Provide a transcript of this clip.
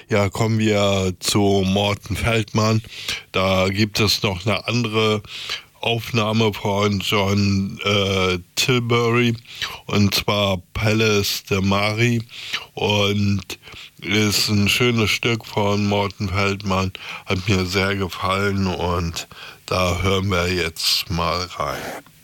Ja, kommen wir zu Morten Feldman. Da gibt es noch eine andere Aufnahme von John Tilbury, und zwar Palace de Mari, und ist ein schönes Stück von Morten Feldman, hat mir sehr gefallen, und da hören wir jetzt mal rein.